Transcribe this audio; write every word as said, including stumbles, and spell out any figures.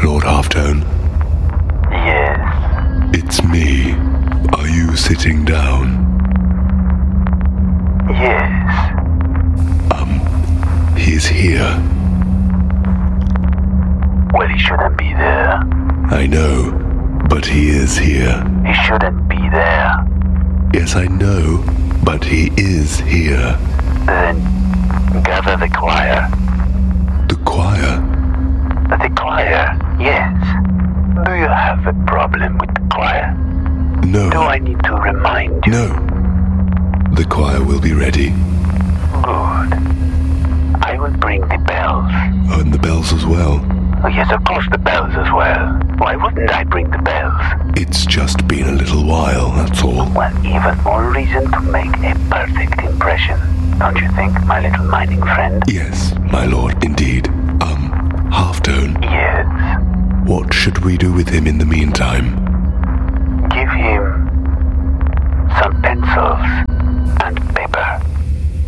Lord Halftone? Yes. It's me. Are you sitting down? Yes. Um, he's here. Well, he shouldn't be there. I know, but he is here. He shouldn't be there. Yes, I know, but he is here. Then gather the choir. The choir? The choir, yes. Do you have a problem with the choir? No. Do I need to remind you? No. The choir will be ready. Good. I will bring the bells. Oh, and the bells as well. Oh, yes, of course, the bells as well. Why wouldn't I bring the bells? It's just been a little while, that's all. Well, even more reason to make a perfect impression. Don't you think, my little mining friend? Yes, my lord, indeed. Um, Halftone. Yes. What should we do with him in the meantime? Give him some pencils.